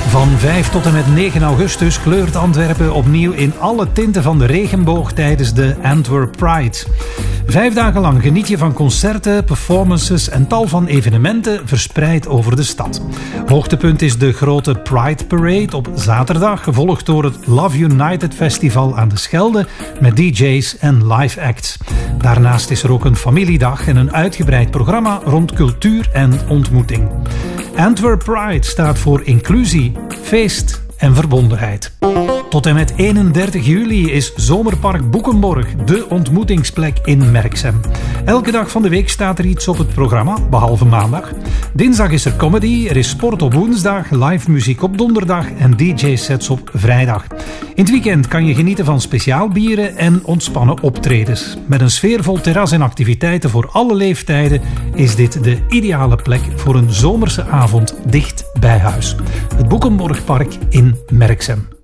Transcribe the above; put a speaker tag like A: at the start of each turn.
A: Van 5 tot en met 9 augustus kleurt Antwerpen opnieuw in alle tinten van de regenboog tijdens de Antwerp Pride. 5 dagen lang geniet je van concerten, performances en tal van evenementen verspreid over de stad. Hoogtepunt is de grote Pride Parade op zaterdag, gevolgd door het Love United Festival aan de Schelde met DJ's en live acts. Daarnaast is er ook een familiedag en een uitgebreid programma rond cultuur en ontmoeting. Antwerp Pride staat voor inclusie, feest en verbondenheid. Tot en met 31 juli is Zomerpark Boekenborg de ontmoetingsplek in Merksem. Elke dag van de week staat er iets op het programma, behalve maandag. Dinsdag is er comedy, er is sport op woensdag, live muziek op donderdag en DJ-sets op vrijdag. In het weekend kan je genieten van speciaalbieren en ontspannen optredens. Met een sfeervol terras en activiteiten voor alle leeftijden is dit de ideale plek voor een zomerse avond dicht bij huis. Het Boekenborgpark in Merksem.